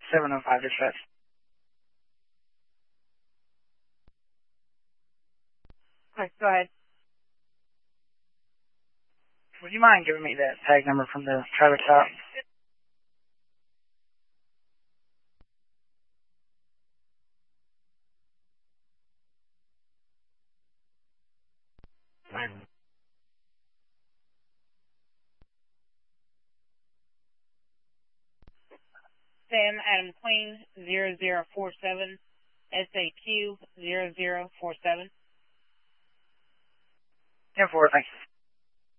705 dispatch. Okay, go ahead. Would you mind giving me that tag number from the trailer top? Sam Adam Queen 0047 SAQ 0047. 10-4, thanks.